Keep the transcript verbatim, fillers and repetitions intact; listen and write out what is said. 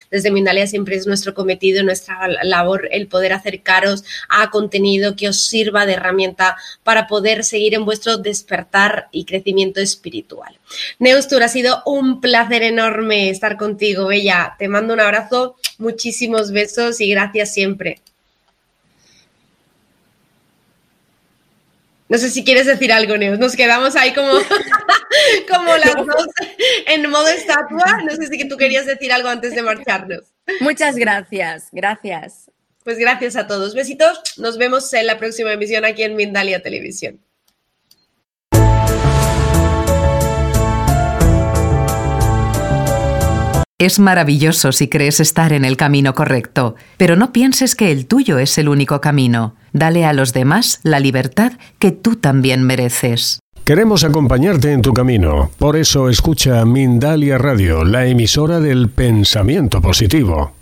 desde Mindalia siempre es nuestro cometido, nuestra labor el poder acercaros a contenido que os sirva de herramienta para poder seguir en vuestro despertar y crecimiento espiritual. Neustur, ha sido un placer enorme estar contigo, Bella. Te mando un abrazo, muchísimos besos y gracias siempre. No sé si quieres decir algo, Neus. Nos quedamos ahí como, como las dos en modo estatua. No sé si tú querías decir algo antes de marcharnos. Muchas gracias, gracias. Pues gracias a todos. Besitos. Nos vemos en la próxima emisión aquí en Mindalia Televisión. Es maravilloso si crees estar en el camino correcto, pero no pienses que el tuyo es el único camino. Dale a los demás la libertad que tú también mereces. Queremos acompañarte en tu camino. Por eso escucha Mindalia Radio, la emisora del pensamiento positivo.